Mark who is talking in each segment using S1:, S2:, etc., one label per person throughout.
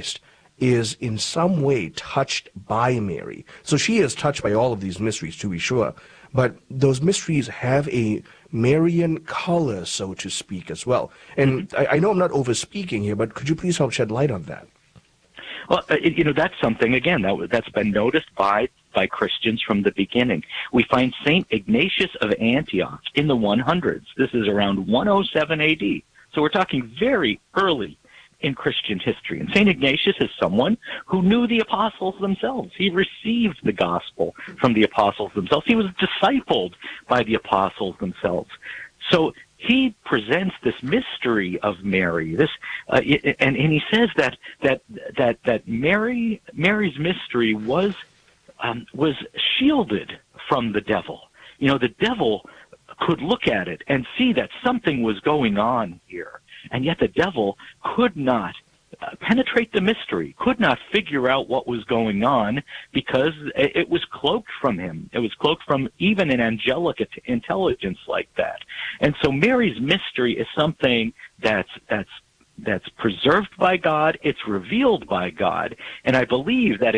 S1: Christ is in some way touched by Mary. So she is touched by all of these mysteries, to be sure, but those mysteries have a Marian color, so to speak, as well. And I know I'm not over-speaking here, but could you please help shed light on that?
S2: Well, that's something, again, that's been noticed by Christians from the beginning. We find St. Ignatius of Antioch in the 100s. This is around 107 A.D., so we're talking very early in Christian history. And St. Ignatius is someone who knew the apostles themselves. He received the gospel from the apostles themselves. He was discipled by the apostles themselves. So he presents this mystery of Mary. And he says that Mary's mystery was shielded from the devil. The devil could look at it and see that something was going on here. And yet the devil could not penetrate the mystery, could not figure out what was going on, because it was cloaked from him. It was cloaked from even an angelic intelligence like that. And so Mary's mystery is something that's preserved by God. It's revealed by God, and I believe that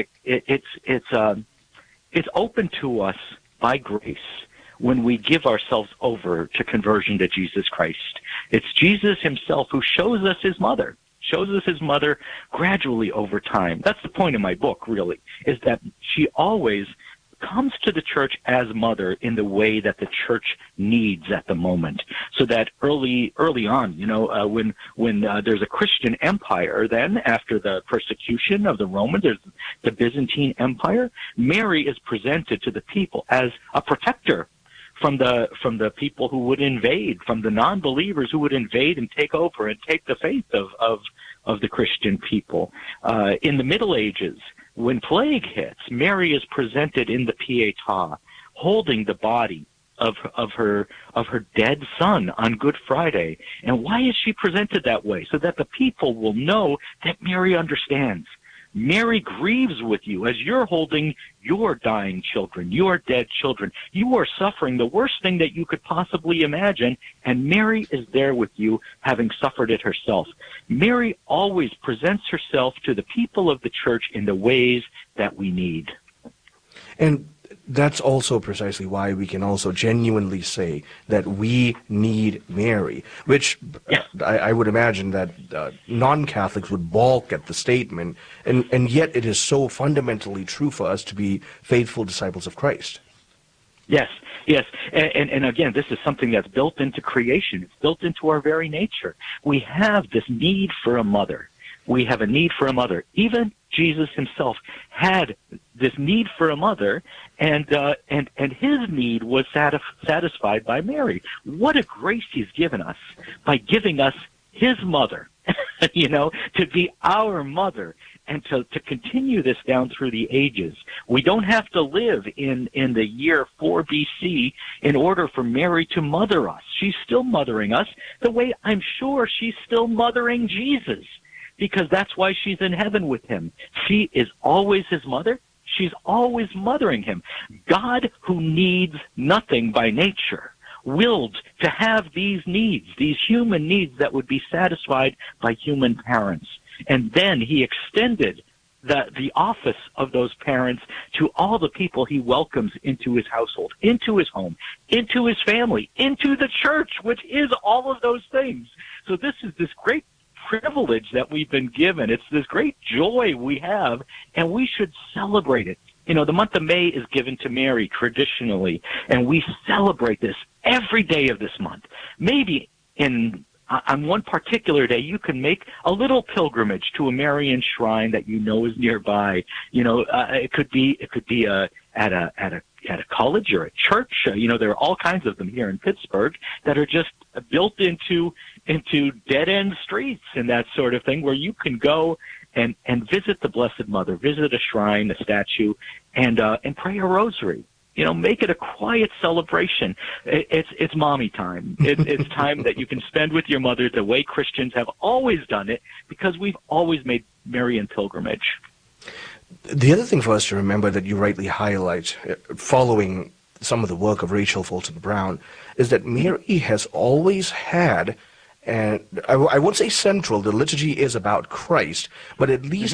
S2: it's open to us by grace when we give ourselves over to conversion to Jesus Christ. It's Jesus himself who shows us his mother gradually over time. That's the point of my book, really, is that she always comes to the church as mother in the way that the church needs at the moment. So that early on, when there's a Christian empire, then after the persecution of the Romans, there's the Byzantine Empire, Mary is presented to the people as a protector from the people who would invade, from the non-believers who would invade and take over and take the faith of the Christian people. In the Middle Ages, when plague hits, Mary is presented in the Pietà, holding the body of her dead son on Good Friday. And why is she presented that way? So that the people will know that Mary understands. Mary grieves with you as you're holding your dying children, your dead children. You are suffering the worst thing that you could possibly imagine, and Mary is there with you, having suffered it herself. Mary always presents herself to the people of the church in the ways that we need.
S1: And that's also precisely why we can also genuinely say that we need Mary, which
S2: yes.
S1: I would imagine that non-Catholics would balk at the statement, and yet it is so fundamentally true for us to be faithful disciples of Christ.
S2: Yes. And again, this is something that's built into creation. It's built into our very nature. We have this need for a mother. We have a need for a mother. Even Jesus himself had this need for a mother, and his need was satisfied by Mary. What a grace he's given us by giving us his mother, to be our mother, and to continue this down through the ages. We don't have to live in the year 4 BC in order for Mary to mother us. She's still mothering us the way I'm sure she's still mothering Jesus, because that's why she's in heaven with him. She is always his mother. She's always mothering him. God, who needs nothing by nature, willed to have these needs, these human needs that would be satisfied by human parents. And then he extended the office of those parents to all the people he welcomes into his household, into his home, into his family, into the church, which is all of those things. So this is this great privilege that we've been given. It's this great joy we have, and we should celebrate it. The month of May is given to Mary traditionally, and we celebrate this every day of this month. Maybe on one particular day, you can make a little pilgrimage to a Marian shrine that is nearby. It could be at a college or a church. There are all kinds of them here in Pittsburgh that are just built into dead end streets and that sort of thing, where you can go and visit the Blessed Mother, visit a shrine, a statue, and pray a rosary. Make it a quiet celebration. It's mommy time. It's time that you can spend with your mother the way Christians have always done it, because we've always made Marian pilgrimage.
S1: The other thing for us to remember that you rightly highlight, following some of the work of Rachel Fulton Brown, is that Mary has always had, and I won't say central, the liturgy is about Christ, but at least